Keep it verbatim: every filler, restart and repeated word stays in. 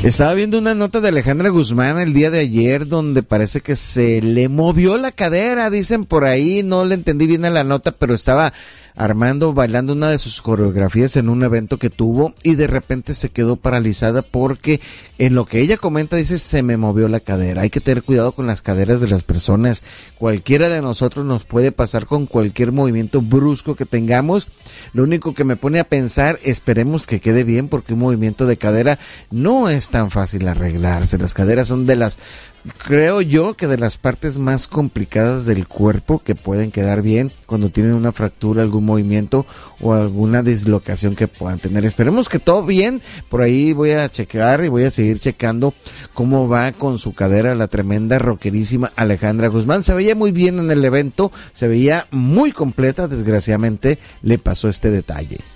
Estaba viendo una nota de Alejandra Guzmán el día de ayer donde parece que se le movió la cadera, dicen por ahí, no le entendí bien a la nota, pero estaba armando, bailando una de sus coreografías en un evento que tuvo y de repente se quedó paralizada porque en lo que ella comenta dice se me movió la cadera. Hay que tener cuidado con las caderas de las personas. Cualquiera de nosotros nos puede pasar con cualquier movimiento brusco que tengamos. Lo único que me pone a pensar, esperemos que quede bien porque un movimiento de cadera no es tan fácil arreglarse. Las caderas son de las, creo yo, que de las partes más complicadas del cuerpo que pueden quedar bien cuando tienen una fractura, algún movimiento o alguna dislocación que puedan tener. Esperemos que todo bien. Por ahí voy a checar y voy a seguir checando cómo va con su cadera la tremenda rockerísima Alejandra Guzmán. Se veía muy bien en el evento, se veía muy completa. Desgraciadamente le pasó este detalle.